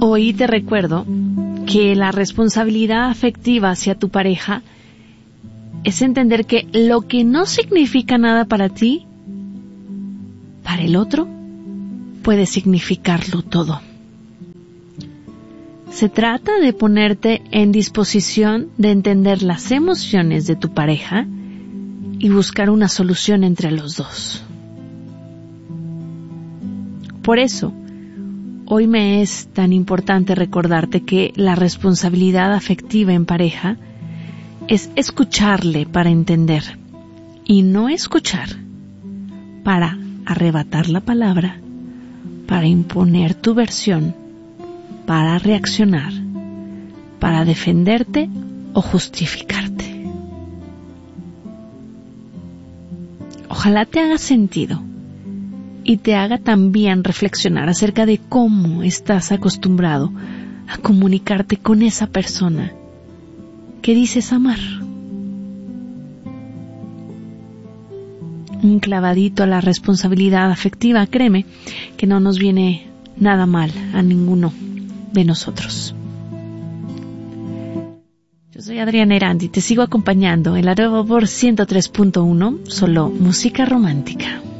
Hoy te recuerdo que la responsabilidad afectiva hacia tu pareja es entender que lo que no significa nada para ti, para el otro, puede significarlo todo. Se trata de ponerte en disposición de entender las emociones de tu pareja y buscar una solución entre los dos. Por eso, hoy me es tan importante recordarte que la responsabilidad afectiva en pareja es escucharle para entender y no escuchar para arrebatar la palabra, para imponer tu versión, para reaccionar, para defenderte o justificarte. Ojalá te haga sentido y te haga también reflexionar acerca de cómo estás acostumbrado a comunicarte con esa persona que dices amar. Un clavadito a la responsabilidad afectiva, créeme, que no nos viene nada mal a ninguno de nosotros. Yo soy Adriana Erandi, te sigo acompañando en la nueva por 103.1, solo música romántica.